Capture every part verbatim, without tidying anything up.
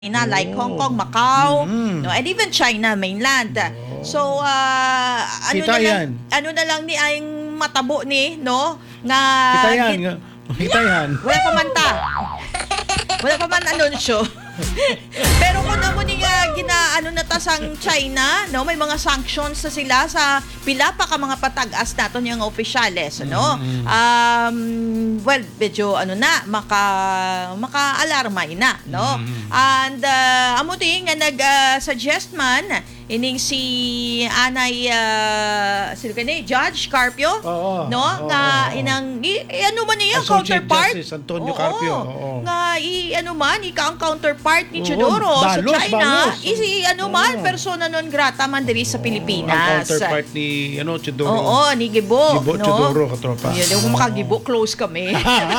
China, like Hong Oh. Kong, Macau, Mhm. no, and even China mainland. So uh, ano Kita na lang, yan. ano na lang ni ay matabo ni, no? Nga Kita yan. git- nga. Kita yan. wala pa man ta. Wala pa man anunsyo. Pero kung namo ni nga gina ano na ta sang China, no, may mga sanctions na sila sa pila pa ka mga patag-as naton yung opisyales, no? Mm-hmm. Um, well, medyo ano na maka maka-alarma ina, no? Mm-hmm. And uh, amo ti nga nag-suggest man ining si Anay uh, sino kani Judge Carpio, Oo, no, oo, nga oo. inang i, i- ano man niya Associate counterpart Justice Antonio Oo, Carpio, oo. nga i ano man ika ang counterpart ni Oo, Teodoro sa balos, China balos. isi ano man Oo. persona non grata man diri sa Ang Pilipinas. counterpart ni ano, Chidoro. Oo, ni Gibo, Gibo, no? Chidoro, katropa. Yun, yung makagibo, close kami.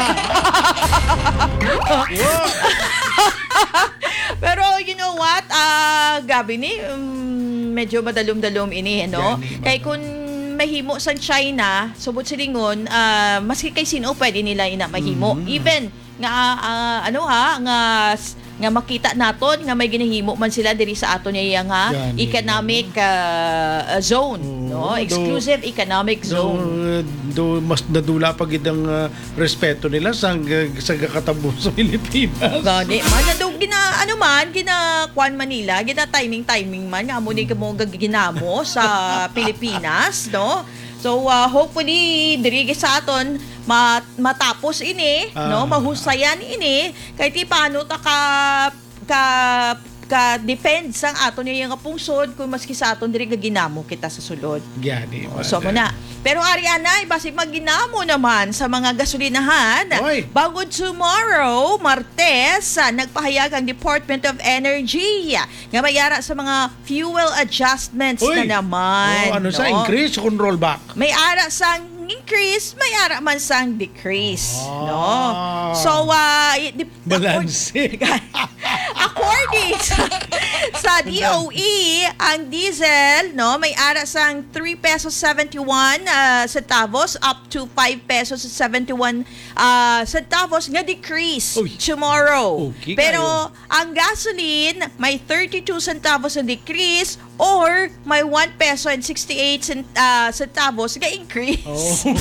Pero you know what, ah gabi ni, um, medyo madalom-dalom ini, no? Gani, Kay kung mahimo sa China, subot silingon, ah maski kay sino pwede nila ina mahimo. Mhm. Even nga ah, ano ha, nga nga makita naton nga may ginahimo man sila diri sa ato niya nga Gani. economic ah, zone, no? Oo, do- Exclusive economic zone. Do, do mas nadula pa gid ang uh, respeto nila sa sa kakatabo sa Pilipinas. Gani, man na daw gina ano man gina Kwan Manila, gina timing timing man nga amo ni mo ginamo sa Pilipinas, no? So uh, hopefully diri sa aton mat- matapos ini, Ah. no? Mahusayan ini kay ti paano ta ka ka ka depend sang aton niya nga pungsod kung maski sa aton diri ginamo kita sa sulod. Gani. Oh, so mo na. Pero Ariana, basig magginamo naman sa mga gasolinahan. Oy. Bago tomorrow, Martes, ah, nagpahayag ang Department of Energy nga mayara sa mga fuel adjustments Uy. na naman. Oh, ano sa no? increase o rollback? May ara sang increase, may ara man sang decrease, Ah. no? So, uh, di, Balanse. according sa, sa D O E, ang diesel, no, may ara sang three pesos seventy-one uh, centavos up to five pesos seventy-one uh, centavos nga decrease Uy. tomorrow. Okay Pero kayo. ang gasoline may thirty-two centavos na decrease or may one peso and sixty-eight cent, uh, centavos nga increase. Oh.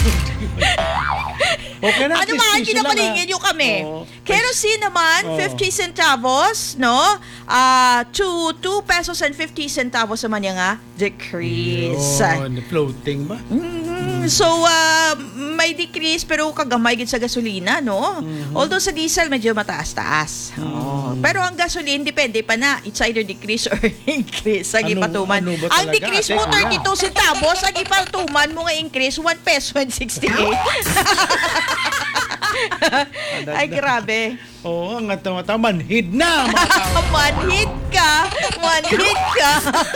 Okay na. Ano man, kinapalingin nyo kami. Oh. Kerosene naman, Oh. fifty centavos, no? Ah, to two pesos and fifty centavos naman yung nga decrease. Yun, floating ba? Mm, so, ah, may decrease pero kagamay gid sa gasolina, no? Although sa diesel, medyo mataas-taas. Oh. Pero ang gasoline, depende pa na. It's either decrease or increase. Sa Ano- ipatuman. ano ba ang talaga? decrease mo, Teka lang. thirty-two centavos. Ang ipatuman mo nga increase, one peso and sixty-eight. Ay, grabe. Oo, ang mata manhid na mga tao. Manhid ka. Manhid ka.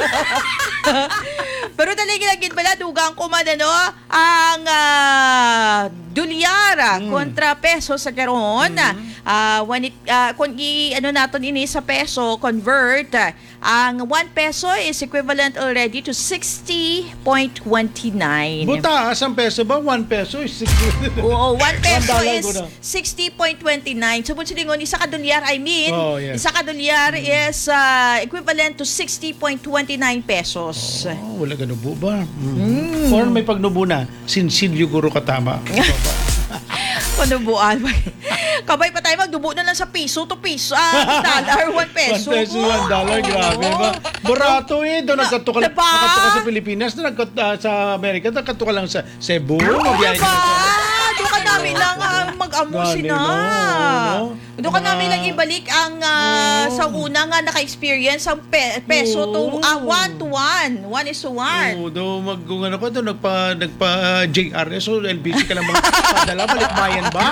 Pero talaga lagi pala, dugang ko man, ano, ang uh, dolyar kontra peso sa karon. Ah, when it, ah, kung i, ano natin ini sa peso, convert, ah, ang one peso is equivalent already to sixty point two nine. Butaas ang peso ba? One peso is six. Oo, one peso dollar is ko na. sixty point two nine. So, kung silingon, isa ka dolyar, I mean, Oh, yes. isa ka dolyar is uh, equivalent to sixty point two nine pesos. Oh, wala ganubo ba? Mm. Or may pagnubo na, sinsilyo guro katama. Panubuan. Kabay pa tayo, magdubo na lang sa piso to piso. Ah, dollar, one peso. One peso, one dollar, grabe ba? Barato eh. Doon nagkatuka lang, Diba? nakatuka sa Pilipinas, na nagkat, ah, sa Amerika, nagkatuka lang sa Cebu. Mabiyahe Diba? ka sa- Doon ka namin lang ah, mag-amo Gani, sina. no, no. Doon ka Mga- namin lang ibalik ang ah, Oo. sa una nga naka-experience ang pe- peso to Oo. ah, one to one. One is to one. Oo, do mag kung ano pa do nagpa nagpa J R S o L B C ka lang mga padala balik bayan ba?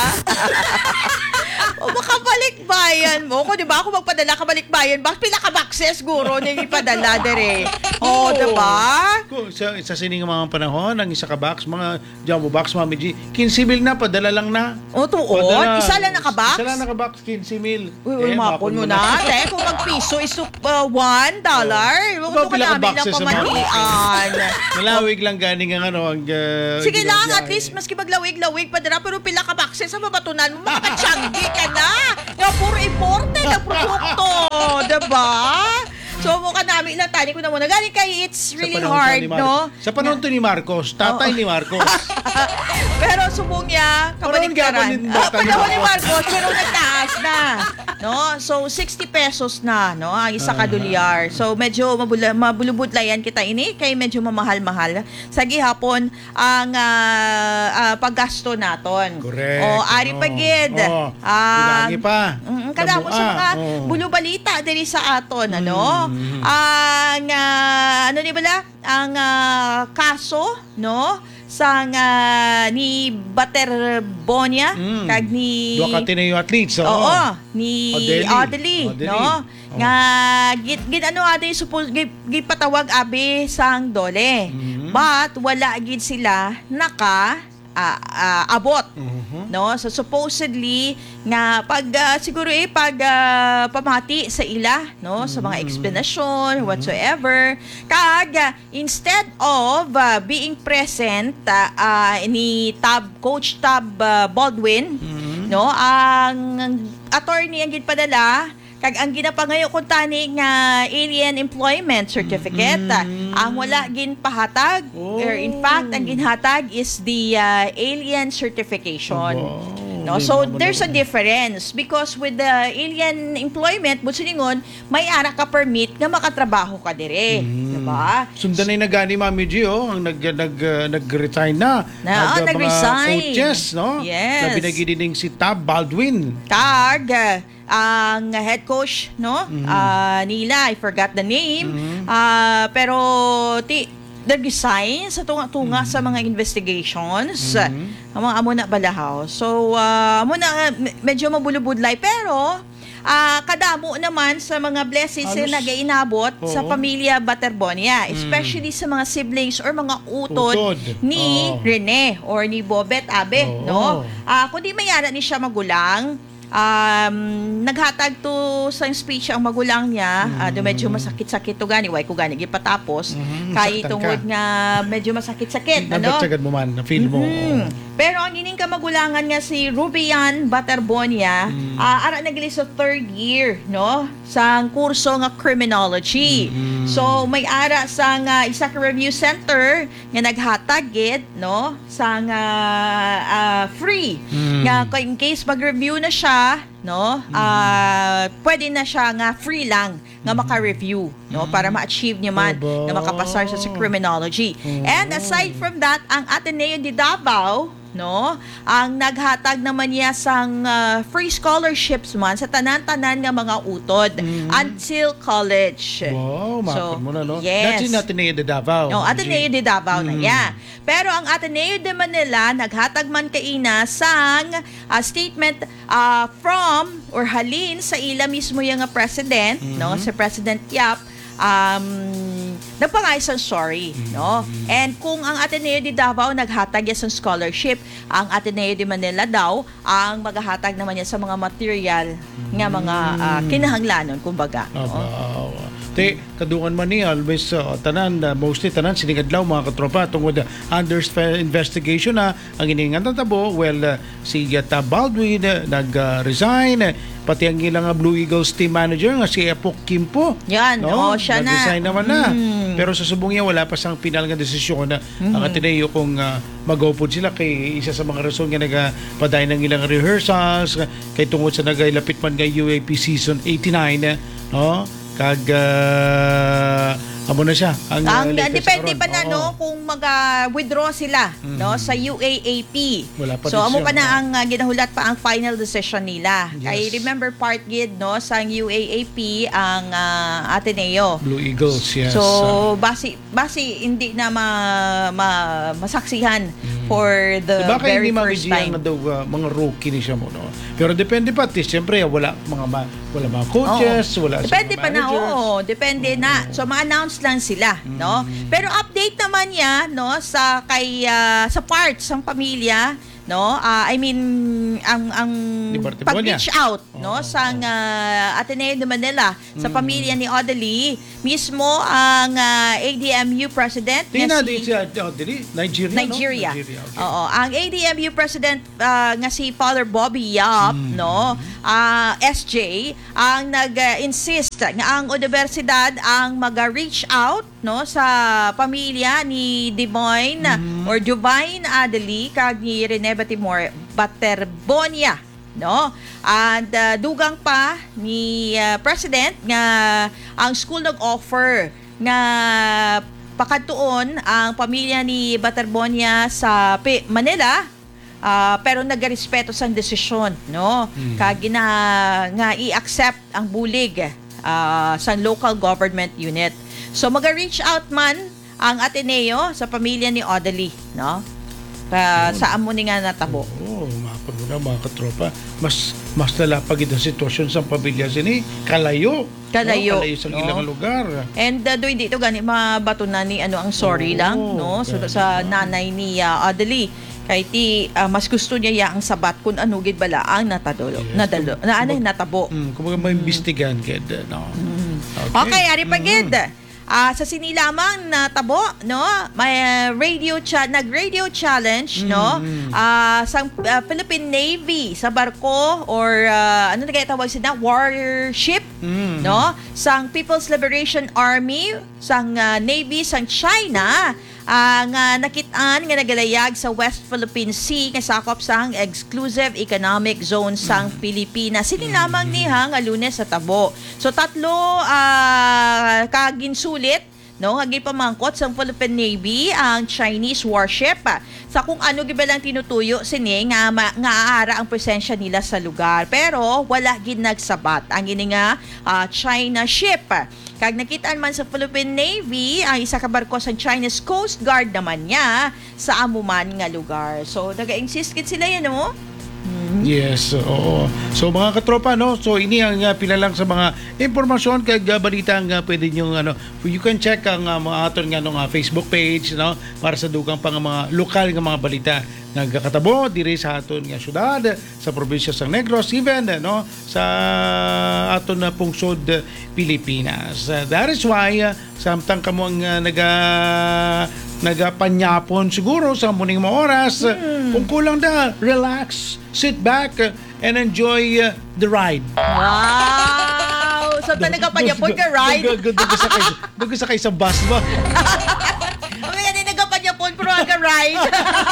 O baka balikbayan mo. Kung di ba ako magpadala ka balikbayan, bak pila ka boxes guro nang ipadala dere. O, Oo. di ba? Kung sa sa sining mga panahon ang isa ka box mga jumbo box Mami G, quince mil na padala lang na. O, tuon. Padala. Isa lang naka-box? Isa lang naka-box quince mil. Uy, uy, mapon mo na. Te, kung mag-piso is uh, one dollar. Huwag Ikaw, ka pila ka namin lang boxes sa mga- pamanian. Malawig lang ganing ang ano ang uh, Sige lang, ginagawa at least eh. maski maglawig-lawig pa dira, pero pila ka boxes sa mabatunan mo, makakatsyanggi ka na. Nga puro importe na produkto. Diba? So, mukha namin ilang tani ko na muna. Galing kay it's really Sa panahon hard, ni Mar- no? Sa panahon to ni Marcos, tatay Oo. ni Marcos. Pero subong niya, Panahon kabaliktaran. gapon din Ah, bata ni panahon ni Marcos. Marcos, pero nagtaas na. No? So, sixty pesos na, no? Ang isa ka dolyar. So, medyo mabula, mabulubudlayan kita ini, kay medyo mamahal-mahal. Sa gihapon, ang ah, ah, paggasto naton. Correct. O, ari Oo. pagid. Oo. Ah, Bilangi pa. Mm, kada mo sa Labua. mga Oo. bulubalita diri sa aton, ano? Mm. Ang ah, ano ni bala? Ang ah, kaso, no? Sang ah, ni Baterbonia Mm. kag ni Dua ka tinayo athletes. Oo. Oo, ni Odeli. Audley, Odeli. no? Oo. Nga git git ano ate suppose git, git patawag abi sang dole. Mhm. But wala gid sila naka ah, ah, abot. Mhm. No, so supposedly nga pag ah, siguro eh pag ah, pamati sa ila, no, sa mga explanation whatsoever, kag ah, instead of ah, being present ah, ah, ni Tab Coach Tab ah, Baldwin, Mhm. no, ang attorney ang ginpadala kag ang ginapangayo kung tani nga alien employment certificate, ah, ang wala ginpahatag Oh. or in fact ang ginhatag is the ah, alien certification. Aba, No, di so ba there's a malaman? difference because with the alien employment butsulingon may ara ka permit nga makatrabaho ka dire, Mm. diba? Sundan na yung nagani Mami G, oh, ang nag, nag, uh, nag-resign na. Na, oh, Nag- uh, nag-resign. Mga coaches, no? Yes. Na binagididing si Tab Baldwin. Kag ah, ang head coach no Mhm. ah, nila, I forgot the name, Mhm. ah, pero ti nag-resign sa tunga-tunga sa mga investigations. Mhm. Ang mga amo na balahaw. So, ah, amo na, me- medyo mabulubudlay. Pero, ah, kadamo naman sa mga blessings Halos- na nagainabot sa Oo. pamilya Baterbonia. Especially sa mga siblings or mga utod, Utod. ni Oo. Rene or ni Bobet Abe. Oo. No? Ah, kundi mayara ni siya magulang, um, naghatag to sa speech ang magulang niya, ah, do medyo masakit-sakit to gani, way ko gani gipatapos, Mhm, kay saktan tungod ka. nga medyo masakit-sakit, ano? Nabatsagad mo man, na-feel mo. Mhm. Oo. Pero ang ining kamagulangan nga si Rubian Baterbonia, Mm. ah, ara nagili sa third year, no? Sang kurso nga criminology. Mm. So may ara sang uh, isa ka review center nga naghatag gid, no? Sang ah, ah, free. Mm. Nga kung in case mag-review na siya, no? Ah, pwede na siya nga free lang nga maka-review, no? Para ma-achieve niya man Aba. nga makapasar siya sa criminology. Oo. And aside from that, ang Ateneo de Davao, no, ang naghatag naman niya sang uh, free scholarships man sa tanan-tanan nga mga utod Mhm. until college. Wow, makapag So, mo na, no? yes. That's in Ateneo de Davao. No, Ateneo de Davao na Mm. ya. Pero ang Ateneo de Manila naghatag man kaina sang uh, statement uh, from or halin sa ila mismo yung nga president, no, Mhm. si President Yap, um nagpangay isang sorry, no? And kung ang Ateneo de Davao naghatag ya sang scholarship, ang Ateneo de Manila daw ang maghahatag naman niya sa mga material nga mga uh, kinahanglanon kumbaga, no? Aba, te, kadungan man ni always uh, tanan, uh, mostly tanan sinigadlaw mga katropa tungod uh, under spe- investigation na ang iningan tabo, well, uh, si Tab Baldwin uh, nag-resign, uh, pati ang ilang uh, Blue Eagles team manager nga si Epok Kimpo. Yan, No? oh, siya na. Nag-resign naman na. Mm. Pero sa subong niya, wala pa sang pinal nga desisyon na ang Ateneo kung uh, mag-upod sila kay isa sa mga rason nga nagapaday ng ilang rehearsals, uh, kay tungod sa nagailapit man nga U A P season eighty-nine, uh, no? Kag uh, amo na siya. Ang, uh, Ang latest depende karon. pa na Oo. no kung mag-withdraw sila no sa U A A P. Wala pa So amo desisyon, pa na oo. ang uh, ginahulat pa ang final decision nila. Yes. Kay remember part gid no sa U A A P ang uh, Ateneo. Blue Eagles, yes. So Uh, basi basi hindi na ma, ma- masaksihan for the so baka very hindi first mabigyan time. na daw uh, mga rookie ni siya mo, no? Pero depende pa, tis, siyempre, wala mga ma, wala mga coaches, Oo. wala sa Depende mga pa na, managers. oo. Depende na. So, ma-announce lang sila, no? Pero update naman niya, no, sa kay ah, sa parts ng pamilya, no? Ah, I mean, ang ang Liberty pag-reach out no Oo, sa uh, Ateneo de Manila sa Mm. pamilya ni Odalie, mismo ang uh, A D M U president Tingnan na din si si uh, dili, Nigeria, Nigeria. no? Nigeria, okay. Oo, ang A D M U president uh, nga si Father Bobby Yap, Mm. no, ah, S J, ang nag-insist nga ang universidad ang mag-reach out no sa pamilya ni Divine Mm. or Divine Adelie kag ni Rene Batimor Baterbonia, no, and uh, dugang pa ni uh, president nga ang school nag-offer nga pakatuon ang pamilya ni Baterbonia sa P- Manila, ah, pero nagarespeto sa desisyon, no, Mm. kag gina nga i-accept ang bulig ah, sa local government unit. So mag-reach out man ang Ateneo sa pamilya ni Odalie, no, pa, sa amo ni nga natabo. Oo, mga paguna, mga katropa, mas mas lalapag ang sitwasyon sa pamilya sini, kalayo. Kalayo, No? Kalayo sa no? ilang lugar. And uh, doy dito gani mabato na ni ano ang sorry Oo, lang, no, so, ganun. sa nanay ni uh, Odalie. Kay ti ah, mas gusto niya ya ang sabat kung ano gid bala ang natadolo, Yes. nadalo, na ano Kumbaga- natabo. Mm, kumbaga maimbestigahan kid, no? Okay, ari Mm. pagid. Ah, sa sinilamang na tabo, no, may uh, radio cha nag-radio challenge, no, Mm. ah sa uh, Philippine Navy sa barko or uh, ano na kaya tawag sila, warship, Mm. no, sang People's Liberation Army, sang uh, Navy sang China, ang uh, nakitaan nga nagalayag sa West Philippine Sea nga sakop sang exclusive economic zone sang Pilipinas. Sini lamang niha nga Lunes sa tabo. So tatlo uh, kaginsulit no nga gipamangkot sang Philippine Navy ang Chinese warship ah, sa kung ano gibalang tinutuyo sini nga ma, nga aara ang presensya nila sa lugar, pero wala gid nagsabat ang gini nga ah, China ship. Kag nakitaan man sa Philippine Navy ang isa ka barko sa Chinese Coast Guard naman niya sa amuman nga lugar. So naga-insist gid sila yan no. Yes, oo. So mga katropa, no, so ini ang uh, pila lang sa mga impormasyon kay uh, balita nga pwede nyo, ano, you can check ang uh, mga aton nga nung uh, Facebook page, no, para sa dugang pang mga lokal nga mga balita nagkakatabo diri sa aton nga syudad, sa probinsya sa Negros, even no, sa aton na pungsod uh, Pilipinas. Uh, that is why uh, samtang kamo ang uh, naga nagapanyapon siguro sa muning mga oras, Hmm. kung kulang na, relax, sit back, uh, and enjoy uh, the ride. Wow! So talaga pa niya po ka ride. Dugo sa kay, dugo sa kay sa bus ba? Ang yan nagapan niya po pero aga ride.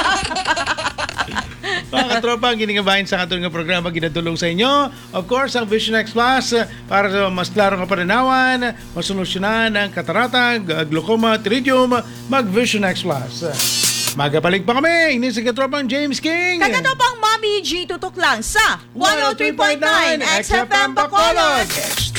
Mga katropa, ang giningabahin sa aton nga programa ginatulong sa inyo. Of course, ang Vision X Plus uh, para sa mas klaro nga pananawan, masolusyonan ang katarata, g- glaucoma, pterygium, mag-Vision X Plus. Magapalig pa kami, ini si katropang James King. Kagano pang Mommy G tutok lang sa one oh three point nine X F M Bacolod.